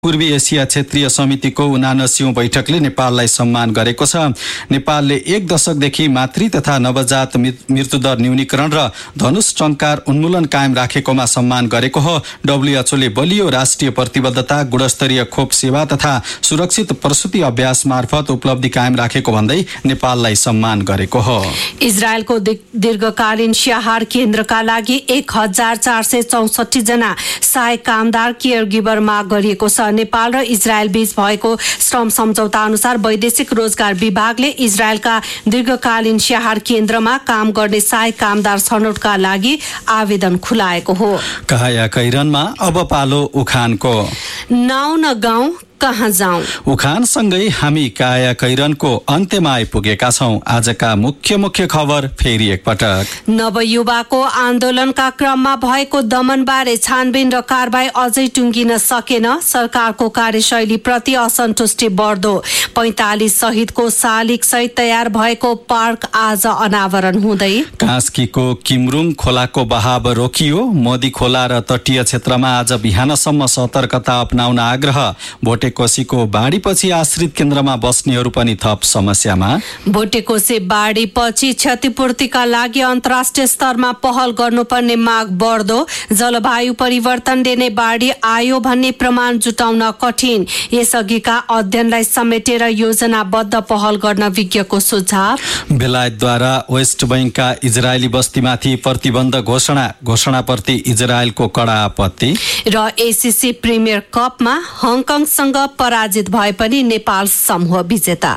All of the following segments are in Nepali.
पूर्वी एसिया क्षेत्रीय समितिको 79औं बैठकले नेपाललाई सम्मान गरेको छ। नेपालले 1 दशकदेखि मातृ तथा नवजात मृत्युदर न्यूनीकरण र धनुष टंकार उन्मूलन कायम राखेकोमा सम्मान गरेको हो। डब्ल्युएचओले बलियो राष्ट्रिय प्रतिबद्धता, गुणस्तरीय खोप सेवा तथा सुरक्षित प्रसूति अभ्यास मार्फत उपलब्धि कायम राखेको भन्दै नेपाललाई सम्मान गरेको हो। इजरायलको दीर्घकालीन स्याहार केन्द्रका लागि 1464 जना सहायक कामदार केयर गिभर माग गरिएको छ। नेपाल र इजरायल बीच भएको श्रम सम्झौता अनुसार वैदेशिक रोजगार विभागले इजरायलका दीर्घकालीन स्याहार केन्द्रमा काम गर्ने सहायक कामदार छनौटका लागि आवेदन खुलाएको हो। काया कैरनमा अब पालो उखानको। नाउ न गाउँ कहाँ जाउँ। उखानसँगै हामी काया कैरनको अन्त्यमा आइपुगेका छौं। आजका मुख्य खबर फेरि एकपटक। नवयुवाको आन्दोलनका क्रममा भएको दमनबारे छानबिन र कारबाही अझै टुङ्गिन सकेन। सरकारको कार्यशैली प्रति असन्तुष्टि बढ्दो। 45 शहीदको शालिग सहित तयार भएको पार्क आज अनावरण हुँदै। कास्कीको किमरुङ खोलाको बहाव रोकियो। मोदी खोला र तटीय क्षेत्रमा आज बिहानसम्म सतर्कता अपनाउन आग्रह। भोटेकोसीको बाढीपछि आश्रित केन्द्रमा बस्नेहरू पनि थप समस्यामा। भोटेकोसी बाढीपछि क्षतिपूर्तिका लागि अन्तर्राष्ट्रिय स्तरमा पहल गर्नुपर्ने माग बढ्दो। जलवायु परिवर्तनले नै बाढी आयो भन्ने प्रमाण जुटाउन कठिन। यसअघिका अध्ययनलाई समेटेर योजनाबद्ध पहल गर्न विज्ञको सुझाव। बेलायतद्वारा वेस्ट बैंकका इजरायली बस्तीमाथि प्रतिबन्ध घोषणाप्रति इजरायलको कडा आपत्ति। र एसीसी प्रिमियर कपमा हङकङसँग पराजित भए पनि नेपाल समूह विजेता।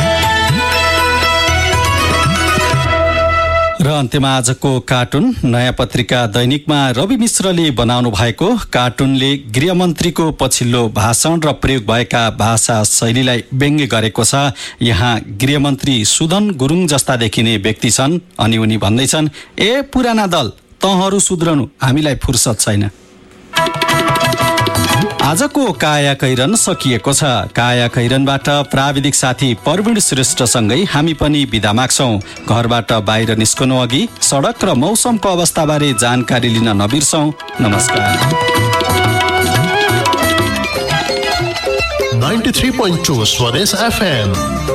र अन्त्यमा आजको कार्टुन। नयाँ पत्रिका दैनिकमा रवि मिश्रले बनाउनु भएको कार्टुनले गृहमन्त्रीको पछिल्लो भाषण र प्रयोग भएका भाषा शैलीलाई व्यङ्ग्य गरेको छ। यहाँ गृहमन्त्री सुदन गुरुङ जस्ता देखिने व्यक्ति छन् अनि उनी भन्दैछन्, ए पुराना दल, तँहरू सुध्रनु हामीलाई फुर्सद छैन। आजको काया कैरन सकिएको छ। काया कैरनबाट प्राविधिक साथी प्रवीण श्रेष्ठसँगै हामी पनि बिदा माग्छौं। घरबाट बाहिर निस्कनु अघि सडक र मौसमको अवस्थाबारे जानकारी लिन नबिर्सौं। नमस्कार। 93.2 स्वदेश एफएम।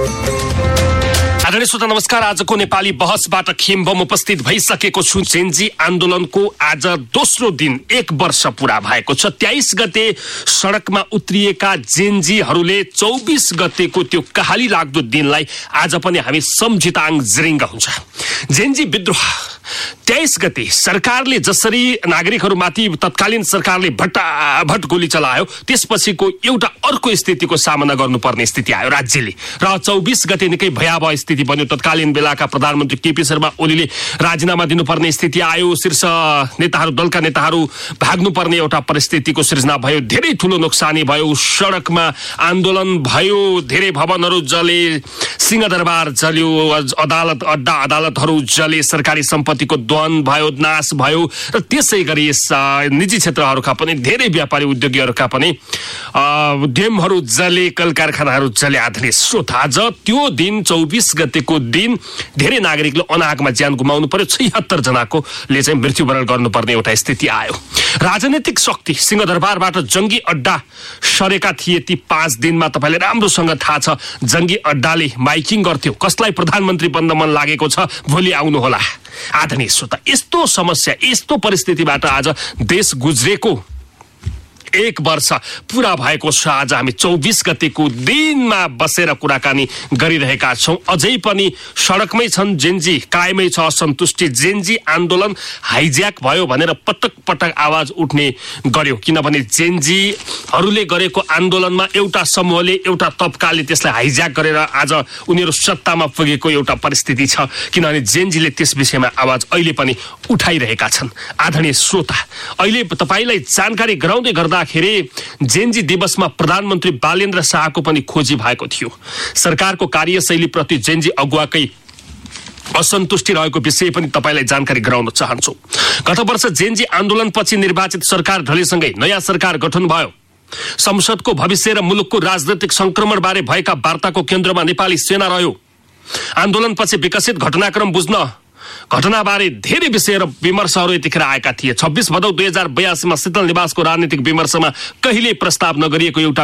आदरणीय श्रोता नमस्कार। आजको नेपाली बहसबाट खेमबम उपस्थित भइसकेको छु। जेन्जी आन्दोलनको आज दोस्रो दिन 1 वर्ष पूरा भएको छ। 23 गते सडकमा उत्रिएका जेन्जीहरूले 24 गतेको त्यो कहाली लाग्दो दिनलाई आज पनि हामी सम्झिताङ जिरिङ्ग हुन्छ। जेन्जी विद्रोह 23 गते सरकारले जसरी नागरिकहरूमाथि तत्कालीन सरकारले भट्टाभट गोली चलायो, त्यसपछिको एउटा अर्को स्थितिको सामना गर्नुपर्ने स्थिति आयो राज्यले। र 24 गते निकै भयावह स्थिति बन्यो। तत्कालीन बेलाका प्रधानमन्त्री केपी शर्मा ओलीले राजीनामा दिनुपर्ने स्थिति आयो। शीर्ष नेताहरू, दलका नेताहरू भाग्नुपर्ने एउटा परिस्थितिको सृजना भयो। धेरै ठुलो नोक्सानी भयो। सडकमा आन्दोलन भयो। धेरै भवनहरू जले, सिंहदरबार जल्यो, अड्डा अदालतहरू जले, सरकारी सम्पत्तिको ध्वंस भयो, नाश भयो। र त्यसै गरी निजी क्षेत्रहरूका पनि धेरै व्यापारी उद्योगीहरूका पनि उद्यमहरू जले, कल कारखानाहरू जले। आदरणीय श्रोता, आज त्यो दिन 24 गतेको दिन धेरै नागरिकले अनाहकमा ज्यान गुमाउनु पर्यो। 76 जनाकोले चाहिँ मृत्युवरण गर्नुपर्ने एउटा स्थिति आयो। राजनीतिक शक्ति सिंहदरबारबाट जंगी अड्डा सरेका थिए। ती 5 दिनमा तपाईलाई राम्रोसँग थाहा छ, जंगी अड्डाले माइकिङ गर्थ्यो, कसलाई प्रधानमन्त्री बन्न मन लागेको छ भोलि आउनु होला। आदरणीय श्रोता, यस्तो समस्या, यस्तो परिस्थितिबाट आज देश गुज्रेको 1 वर्ष पूरा भएको छ। आज हामी 24 गतेको दिनमा बसेर कुराकानी गरिरहेका छौं। अझै पनि सडकमै छन् जेन्जी, कायमै छ असन्तुष्टि। जेन्जी आन्दोलन हाइज्याक भयो भनेर पटक पटक आवाज उठ्ने गर्यो, किनभने जेन्जीहरूले गरेको आन्दोलनमा एउटा समूहले, एउटा तबकाले त्यसलाई हाइज्याक गरेर आज उनीहरू सत्तामा पुगेको एउटा परिस्थिति छ। किनभने जेन्जीले त्यस विषयमा आवाज अहिले पनि उठाइरहेका छन्। आदरणीय श्रोता, अहिले तपाईलाई जानकारी गराउँदै गर्दा जेन्जी दिवसमा प्रधानमन्त्री बालेन्द्र शाहको पनि खोजी भएको थियो। सरकारको कार्यशैली प्रति जेन्जी अगुवाकै असन्तुष्टि रहेको विषय पनि तपाईलाई जानकारी गराउन चाहन्छु। गत वर्ष जेन्जी आन्दोलनपछि निर्वाचित सरकार ढलेसँगै नयाँ सरकार गठन भयो। संसदको भविष्य र मुलुकको राजनैतिक संक्रमणबारे भएका वार्ताको केन्द्रमा नेपाली सेना रह्यो। आन्दोलनपछि विकसित घटनाक्रम बुझ्न घटनाबारे धेरै विषय र विमर्शहरू यतिखेर आएका थिए। 26 भदौ 2082 मा शीतल निवासको राजनीतिक विमर्शमा कहिले प्रस्ताव नगरिएको एउटा